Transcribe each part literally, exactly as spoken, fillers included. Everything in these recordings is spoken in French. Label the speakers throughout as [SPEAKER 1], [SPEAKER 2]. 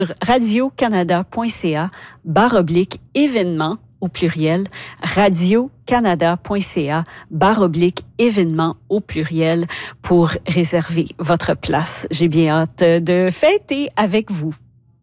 [SPEAKER 1] radio-canada.ca barre oblique événements au pluriel, radio-canada.ca barre oblique événements au pluriel pour réserver votre place. J'ai bien hâte de fêter avec vous.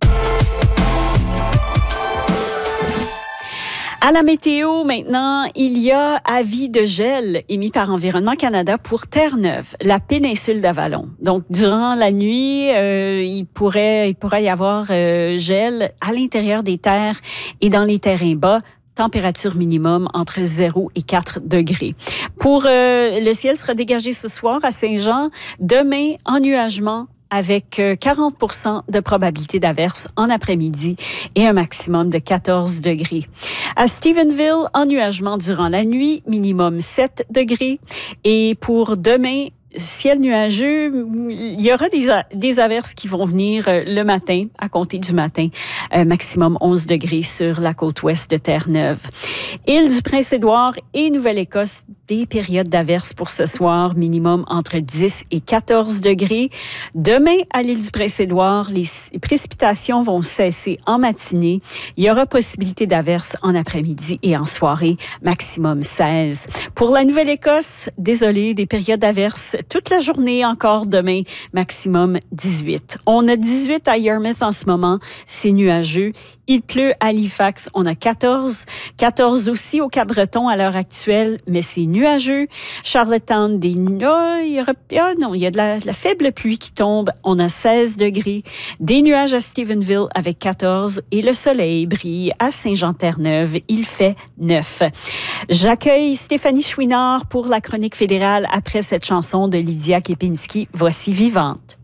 [SPEAKER 1] À la météo, maintenant, il y a avis de gel émis par Environnement Canada pour Terre-Neuve, la péninsule d'Avalon. Donc, durant la nuit, euh, il pourrait, il pourrait y avoir euh, gel à l'intérieur des terres et dans les terrains bas. Température minimum entre zéro et quatre degrés. Pour euh, le ciel sera dégagé ce soir à Saint-Jean. Demain, ennuagement avec quarante pour cent de probabilité d'averse en après-midi et un maximum de quatorze degrés. À Stephenville, ennuagement durant la nuit, minimum sept degrés. Et pour demain, ciel nuageux, il y aura des, des averses qui vont venir le matin, à compter du matin, euh, maximum onze degrés sur la côte ouest de Terre-Neuve. Île du Prince-Édouard et Nouvelle-Écosse, des périodes d'averses pour ce soir, minimum entre dix et quatorze degrés. Demain, à l'île du Prince-Édouard, les précipitations vont cesser en matinée. Il y aura possibilité d'averses en après-midi et en soirée, maximum seize. Pour la Nouvelle-Écosse, désolé, des périodes d'averses toute la journée encore demain, maximum dix-huit. On a dix-huit à Yarmouth en ce moment, c'est nuageux. Il pleut à Halifax, on a quatorze. quatorze aussi au Cap-Breton à l'heure actuelle, mais c'est nuageux. Charlottetown, des, oh, il y aura, oh, non, il y a de la, de la faible pluie qui tombe, on a seize degrés. Des nuages à Stephenville avec quatorze et le soleil brille à Saint-Jean-Terre-Neuve, il fait neuf. J'accueille Stéphanie Chouinard pour la chronique fédérale après cette chanson de Lydia Kepinski, Voici Vivante.